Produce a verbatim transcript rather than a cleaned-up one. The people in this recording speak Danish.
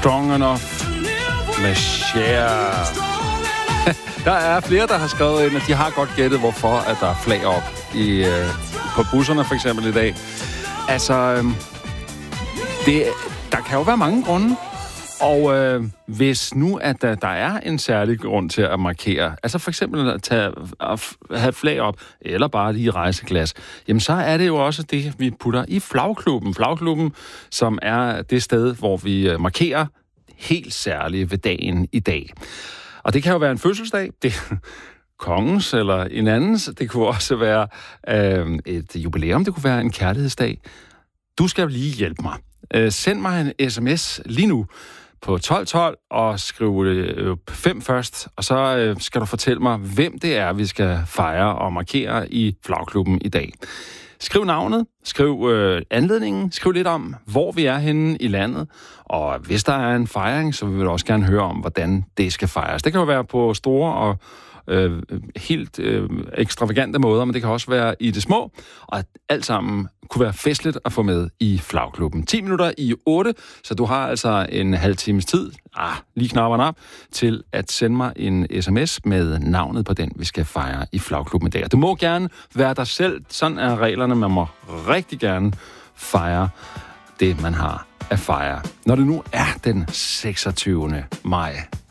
Strong Enough med Cher. Der er flere, der har skrevet ind, at de har godt gættet, hvorfor at der er flag op i, øh, på busserne for eksempel i dag. Altså, øh, det, der kan jo være mange grunde. Og øh, hvis nu, at der, der er en særlig grund til at markere, altså for eksempel at, tage, at have flag op, eller bare lige rejseglas, jamen så er det jo også det, vi putter i flagklubben. Flagklubben, som er det sted, hvor vi markerer helt særligt ved dagen i dag. Og det kan jo være en fødselsdag, det kongens eller en andens, det kunne også være øh, et jubilæum, det kunne være en kærlighedsdag. Du skal lige hjælpe mig. Øh, send mig en sms lige nu på tolv tolv og skriv øh, fem først, og så øh, skal du fortælle mig, hvem det er, vi skal fejre og markere i flagklubben i dag. Skriv navnet, skriv øh, anledningen, skriv lidt om, hvor vi er henne i landet, og hvis der er en fejring, så vil vi også gerne høre om, hvordan det skal fejres. Det kan jo være på store og øh, helt øh, ekstravagante måder, men det kan også være i det små, og alt sammen kunne være festligt at få med i flagklubben. ti minutter i otte, så du har altså en halv times tid, ah, lige knapperne op, til at sende mig en sms med navnet på den, vi skal fejre i flagklubben i dag. Du må gerne være dig selv, sådan er reglerne, man må rigtig gerne fejre det, man har at fejre, når det nu er den seksogtyvende maj.